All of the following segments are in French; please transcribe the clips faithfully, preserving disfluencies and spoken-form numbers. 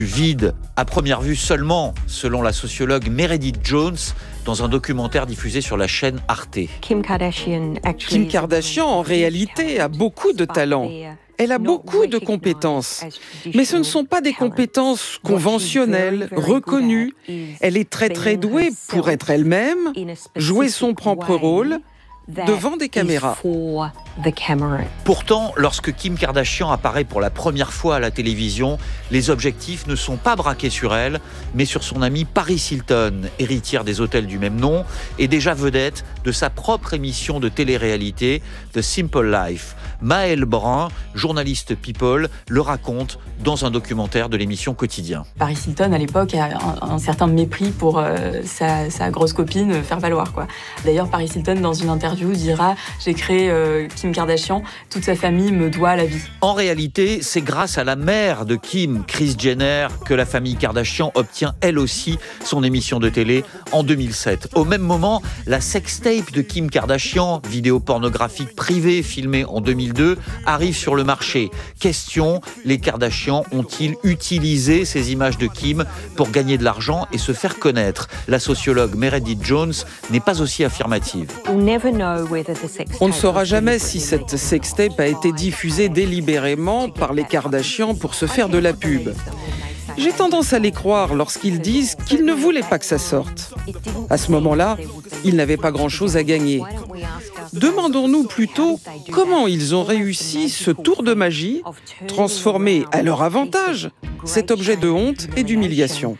Vide à première vue seulement, selon la sociologue Meredith Jones, dans un documentaire diffusé sur la chaîne Arte. Kim Kardashian, Kim Kardashian, en réalité, a beaucoup de talent. Elle a beaucoup de compétences, mais ce ne sont pas des compétences conventionnelles, reconnues. Elle est très très douée pour être elle-même, jouer son propre rôle devant des caméras. Pourtant, lorsque Kim Kardashian apparaît pour la première fois à la télévision, les objectifs ne sont pas braqués sur elle, mais sur son amie Paris Hilton, héritière des hôtels du même nom et déjà vedette de sa propre émission de télé-réalité, The Simple Life. Maëlle Brun, journaliste People, le raconte dans un documentaire de l'émission Quotidien. Paris Hilton, à l'époque, a un, un certain mépris pour euh, sa, sa grosse copine euh, faire valoir, quoi. D'ailleurs, Paris Hilton, dans une interview, dira « J'ai créé euh, Kim Kardashian, toute sa famille me doit la vie ». En réalité, c'est grâce à la mère de Kim, Kris Jenner, que la famille Kardashian obtient elle aussi son émission de télé en deux mille sept. Au même moment, la sextape de Kim Kardashian, vidéo pornographique privée filmée en deux mille deux, arrive sur le marché. Question, les Kardashian ont-ils utilisé ces images de Kim pour gagner de l'argent et se faire connaître? La sociologue Meredith Jones n'est pas aussi affirmative. On ne saura jamais si cette sextape a été diffusée délibérément par les Kardashian pour se faire de la pub. J'ai tendance à les croire lorsqu'ils disent qu'ils ne voulaient pas que ça sorte. À ce moment-là, ils n'avaient pas grand-chose à gagner. Demandons-nous plutôt comment ils ont réussi ce tour de magie, transformé à leur avantage cet objet de honte et d'humiliation.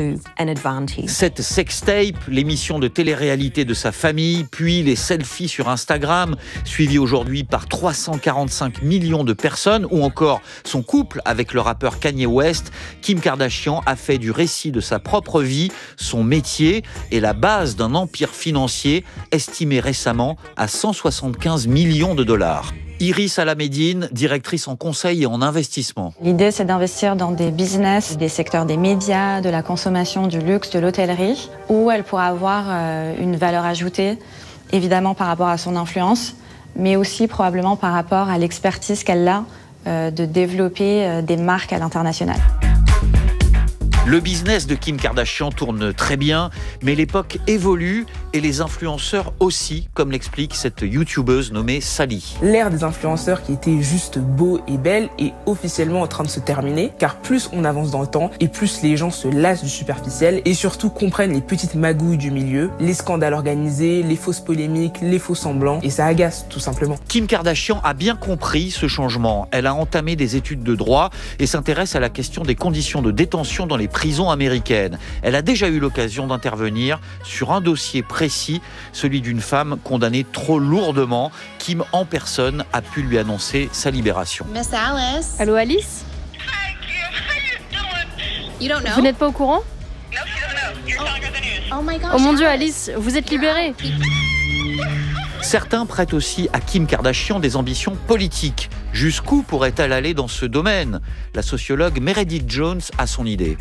Cette sextape, l'émission de télé-réalité de sa famille, puis les selfies sur Instagram, suivis aujourd'hui par trois cent quarante-cinq millions de personnes, ou encore son couple avec le rappeur Kanye West, Kim Kardashian a fait du récit de sa propre vie son métier et la base d'un empire financier estimé récemment à cent soixante-quinze millions de dollars. Iris Alamedine, directrice en conseil et en investissement. L'idée, c'est d'investir dans des business, des secteurs des médias, de la consommation, du luxe, de l'hôtellerie, où elle pourra avoir euh, une valeur ajoutée, évidemment par rapport à son influence, mais aussi probablement par rapport à l'expertise qu'elle a euh, de développer euh, des marques à l'international. Le business de Kim Kardashian tourne très bien, mais l'époque évolue et les influenceurs aussi, comme l'explique cette youtubeuse nommée Sally. L'ère des influenceurs qui étaient juste beaux et belles est officiellement en train de se terminer, car plus on avance dans le temps et plus les gens se lassent du superficiel et surtout comprennent les petites magouilles du milieu, les scandales organisés, les fausses polémiques, les faux semblants, et ça agace tout simplement. Kim Kardashian a bien compris ce changement. Elle a entamé des études de droit et s'intéresse à la question des conditions de détention dans les prisons américaines. Elle a déjà eu l'occasion d'intervenir sur un dossier précis, celui d'une femme condamnée trop lourdement. Kim, en personne, a pu lui annoncer sa libération. Miss Alice. Allô Alice? Hi, Kim. How you doing? You don't know? Vous n'êtes pas au courant? No, she doesn't know. You're telling her the news. Oh my gosh. Oh mon Dieu Alice, vous êtes libérée. Certains prêtent aussi à Kim Kardashian des ambitions politiques. Jusqu'où pourrait-elle aller dans ce domaine? La sociologue Meredith Jones a son idée.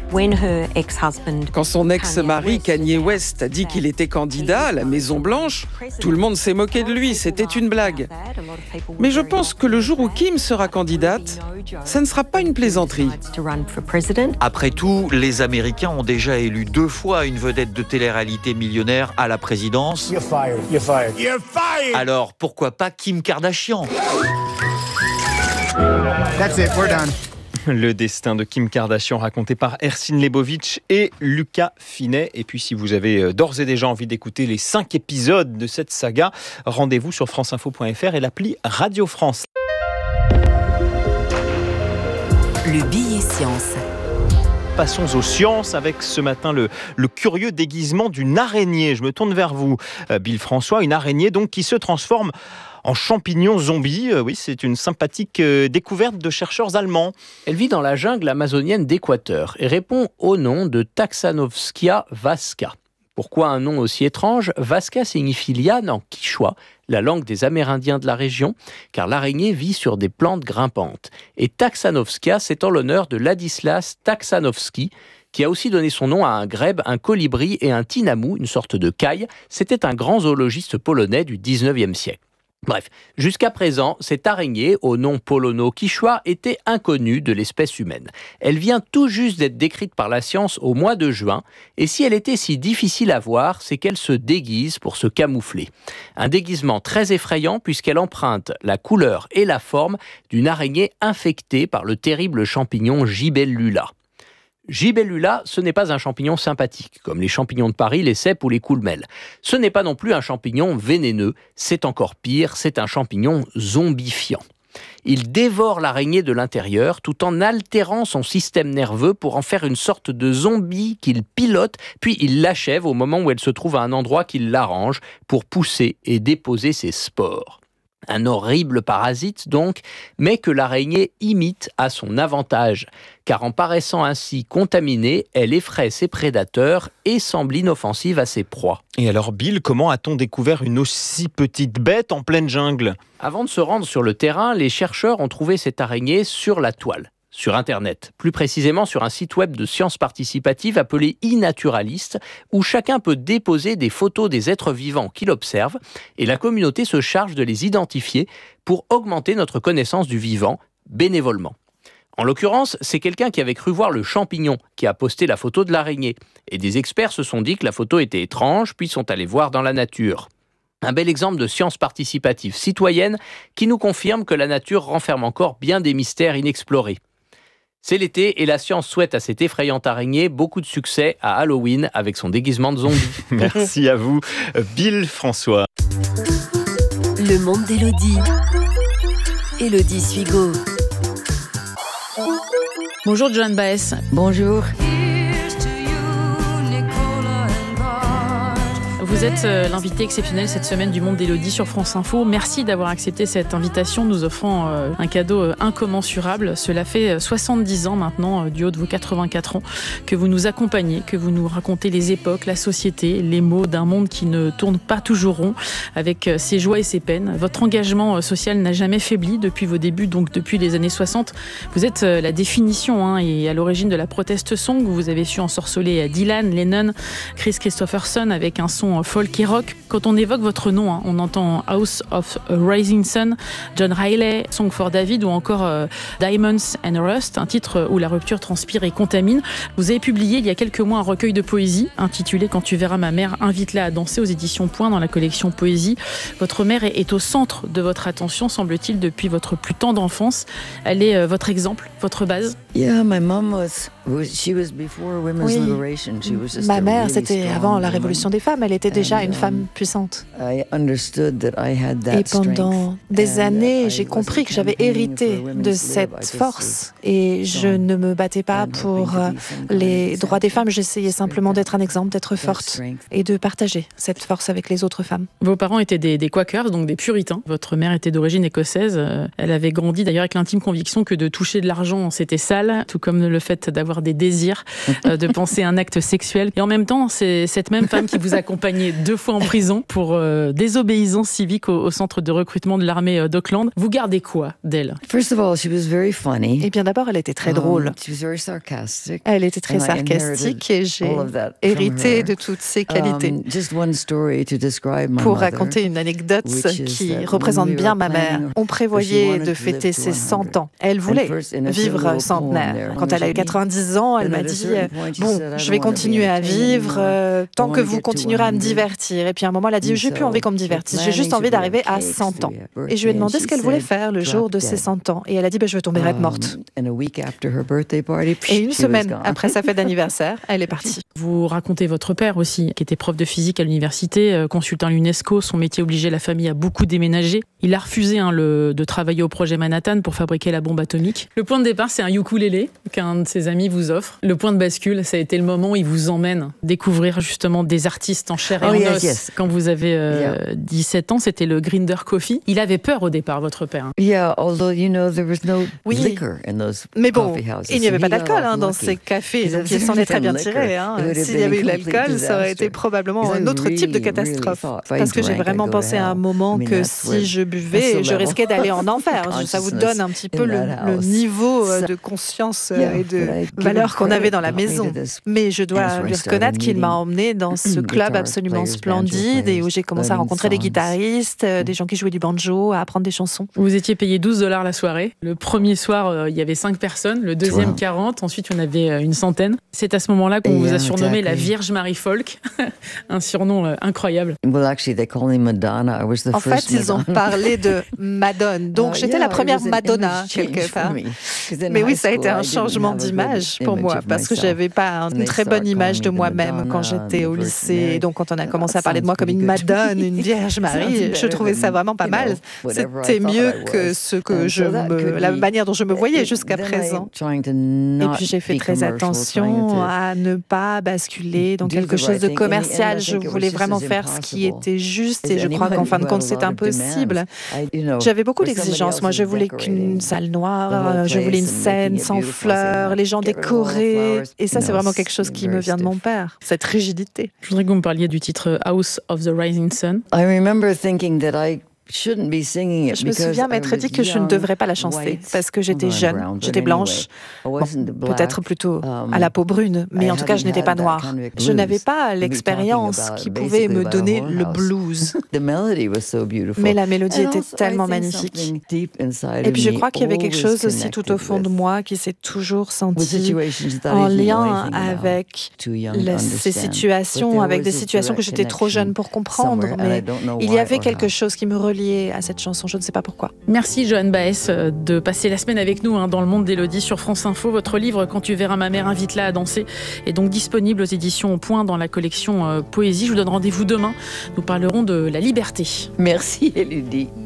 Quand son ex-mari Kanye West a dit qu'il était candidat à la Maison-Blanche, tout le monde s'est moqué de lui, c'était une blague. Mais je pense que le jour où Kim sera candidate, ça ne sera pas une plaisanterie. Après tout, les Américains ont déjà élu deux fois une vedette de télé-réalité millionnaire à la présidence. You're fired. You're fired. You're fired. Alors pourquoi pas Kim Kardashian? That's it, we're done. Le destin de Kim Kardashian raconté par Ersin Lebovic et Lucas Finet. Et puis si vous avez d'ores et déjà envie d'écouter les cinq épisodes de cette saga, rendez-vous sur franceinfo point f r et l'appli Radio France. Le billet science. Passons aux sciences avec ce matin le, le curieux déguisement d'une araignée. Je me tourne vers vous, Bill François, une araignée donc qui se transforme en champignon zombie. Oui, c'est une sympathique découverte de chercheurs allemands. Elle vit dans la jungle amazonienne d'Équateur et répond au nom de Taxanovskia vasca. Pourquoi un nom aussi étrange? Vasca signifie liane en quichua, la langue des Amérindiens de la région, car l'araignée vit sur des plantes grimpantes. Et Taxanovskia, c'est en l'honneur de Ladislas Taxanovski, qui a aussi donné son nom à un grèbe, un colibri et un tinamou, une sorte de caille. C'était un grand zoologiste polonais du dix-neuvième siècle. Bref, jusqu'à présent, cette araignée, au nom Polono-Quichua, était inconnue de l'espèce humaine. Elle vient tout juste d'être décrite par la science au mois de juin, et si elle était si difficile à voir, c'est qu'elle se déguise pour se camoufler. Un déguisement très effrayant puisqu'elle emprunte la couleur et la forme d'une araignée infectée par le terrible champignon Gibellula. Gibellula, ce n'est pas un champignon sympathique, comme les champignons de Paris, les cèpes ou les coulmelles. Ce n'est pas non plus un champignon vénéneux, c'est encore pire, c'est un champignon zombifiant. Il dévore l'araignée de l'intérieur tout en altérant son système nerveux pour en faire une sorte de zombie qu'il pilote, puis il l'achève au moment où elle se trouve à un endroit qu'il l'arrange pour pousser et déposer ses spores. Un horrible parasite donc, mais que l'araignée imite à son avantage, car en paraissant ainsi contaminée, elle effraie ses prédateurs et semble inoffensive à ses proies. Et alors Bill, comment a-t-on découvert une aussi petite bête en pleine jungle ? Avant de se rendre sur le terrain, les chercheurs ont trouvé cette araignée sur la toile. Sur Internet, plus précisément sur un site web de sciences participatives appelé e-Naturalist, où chacun peut déposer des photos des êtres vivants qu'il observe, et la communauté se charge de les identifier pour augmenter notre connaissance du vivant, bénévolement. En l'occurrence, c'est quelqu'un qui avait cru voir le champignon qui a posté la photo de l'araignée, et des experts se sont dit que la photo était étrange, puis sont allés voir dans la nature. Un bel exemple de science participative citoyenne qui nous confirme que la nature renferme encore bien des mystères inexplorés. C'est l'été et la science souhaite à cette effrayante araignée beaucoup de succès à Halloween avec son déguisement de zombie. Merci à vous, Bill François. Le monde d'Élodie. Élodie Suigo. Bonjour Joan Baez. Bonjour. Vous êtes l'invité exceptionnel cette semaine du Monde d'Élodie sur France Info. Merci d'avoir accepté cette invitation, nous offrant un cadeau incommensurable. Cela fait soixante-dix ans maintenant, du haut de vos quatre-vingt-quatre ans, que vous nous accompagnez, que vous nous racontez les époques, la société, les mots d'un monde qui ne tourne pas toujours rond, avec ses joies et ses peines. Votre engagement social n'a jamais faibli depuis vos débuts, donc depuis les années soixante. Vous êtes la définition hein, et à l'origine de la protest song. Vous avez su ensorceler Dylan, Lennon, Chris Christopherson avec un son folk et rock. Quand on évoque votre nom, hein, on entend House of a Rising Sun, John Riley, Song for David ou encore euh, Diamonds and Rust, un titre où la rupture transpire et contamine. Vous avez publié il y a quelques mois un recueil de poésie intitulé Quand tu verras ma mère, invite-la à danser aux éditions Point dans la collection Poésie. Votre mère est, est au centre de votre attention, semble-t-il, depuis votre plus tendre enfance. Elle est euh, votre exemple, votre base. Yeah, my mom was, she was before women's oui. liberation. She was just Ma a mère, really c'était strong avant la woman. révolution des femmes. Elle était déjà And, une um, femme puissante. I understood that I had that Et pendant strength. des And, années, uh, j'ai I compris wasn't que j'avais campaigning hérité for women de to live. I cette just force. was Et je strong ne me battais pas and pour hoping to euh, be some kind les of droits des femmes. example. J'essayais simplement d'être un exemple, d'être That forte strength. et de partager cette force avec les autres femmes. Vos parents étaient des, des Quakers, donc des puritains. Votre mère était d'origine écossaise. Elle avait grandi d'ailleurs avec l'intime conviction que de toucher de l'argent, c'était sale, tout comme le fait d'avoir des désirs, de penser à un acte sexuel. Et en même temps, c'est cette même femme qui vous accompagnait deux fois en prison pour euh, désobéissance civique au, au centre de recrutement de l'armée d'Auckland. Vous gardez quoi d'elle ? First of all, she was very funny. Eh bien d'abord, elle était très drôle. Um, she was very sarcastic. Elle était très And I sarcastique et j'ai all of that from hérité her. de toutes ses qualités. Um, just one story to describe my Pour mother, raconter une anecdote which is qui that représente when we bien were ma mère, planning- on she prévoyait wanted de to fêter live to ses one hundred. cent ans. Elle voulait And first, in a vivre little centenaire. poem there, Quand elle a eu she- quatre-vingt-dix ans, elle then m'a at a dit certain point, she bon, said, I je don't vais wanna be continuer à entertained vivre anymore. euh, I tant wanna que vous get to continuerez à me one hundred. divertir. Et puis à un moment, elle a dit And j'ai plus so, envie qu'on me we're divertisse, j'ai juste planning envie to go d'arriver à cakes cent ans. to her Et je lui ai birthday, demandé and ce she qu'elle voulait said, faire le jour de drop ses dead. cent ans. Et elle a dit ben, je vais tomber raide morte. Um, and a week after her birthday party, Et une she was semaine gone. après sa fête d'anniversaire, elle est partie. Vous racontez votre père aussi, qui était prof de physique à l'université, euh, consultant à l'UNESCO. Son métier obligeait la famille à beaucoup déménager. Il a refusé hein, le, de travailler au projet Manhattan pour fabriquer la bombe atomique. Le point de départ, c'est un ukulélé qu'un de ses amis vous offre. Le point de bascule, ça a été le moment où il vous emmène découvrir justement des artistes en chair et Oh, en yes, os. yes. Quand vous avez euh, Yeah. dix-sept ans, c'était le Grinder Coffee. Il avait peur au départ, votre père. hein. Yeah, although you know there was no Oui. liquor in those Mais bon, coffee houses. il n'y avait So pas he got d'alcool off hein, dans lucky. ces cafés, Because donc there il s'en est was très bien liquor. tiré. Hein. It s'il y avait eu l'alcool, ça aurait été probablement un autre type de catastrophe. Parce que j'ai vraiment pensé à un moment que si je buvais, je risquais d'aller en enfer. Ça vous donne un petit peu le, le niveau de conscience et de valeur qu'on avait dans la maison. Mais je dois lui reconnaître qu'il m'a emmené dans ce club absolument splendide et où j'ai commencé à rencontrer des guitaristes, des gens qui jouaient du banjo, à apprendre des chansons. Vous étiez payé douze dollars la soirée. Le premier soir, euh, il y avait cinq personnes. Le deuxième, quarante. Ensuite, on avait euh, une centaine. C'est à ce moment-là qu'on vous a surnommé la Vierge Marie Folk. Un surnom euh, incroyable. En fait, ils ont parlé de Madone. Donc, j'étais la première Madonna, quelque part. Mais oui, ça a été un changement d'image pour moi, parce que j'avais pas une très bonne image de moi-même quand j'étais au lycée. Et donc, quand on a commencé à parler de moi comme une Madone, une Vierge Marie, je trouvais ça vraiment pas mal. C'était mieux que ce que je me, la manière dont je me voyais jusqu'à présent. Et puis j'ai fait très attention à ne pas basculer dans quelque chose de commercial. Je voulais vraiment faire ce qui était juste et je crois qu'en fin de compte c'est impossible. J'avais beaucoup d'exigences. Moi je voulais qu'une salle noire, je voulais une scène sans fleurs, les gens décorés. Et ça c'est vraiment quelque chose qui me vient de mon père, cette rigidité. Je voudrais que vous me parliez du titre House of the Rising Sun. I remember thinking that I Je me souviens m'être dit que je ne devrais pas la chanter parce que j'étais jeune, j'étais blanche, bon, peut-être plutôt à la peau brune, mais en tout cas je n'étais pas noire. Je n'avais pas l'expérience qui pouvait me donner le blues. Mais la mélodie était tellement magnifique. Et puis je crois qu'il y avait quelque chose aussi tout au fond de moi qui s'est toujours senti en lien avec la, ces situations, avec des situations que j'étais trop jeune pour comprendre. Mais il y avait quelque chose qui me reliait à cette chanson, je ne sais pas pourquoi. Merci Johanne Baez de passer la semaine avec nous hein, dans le monde d'Élodie sur France Info. Votre livre Quand tu verras ma mère, invite-la à danser est donc disponible aux éditions Au Point dans la collection euh, Poésie. Je vous donne rendez-vous demain. Nous parlerons de la liberté. Merci Élodie.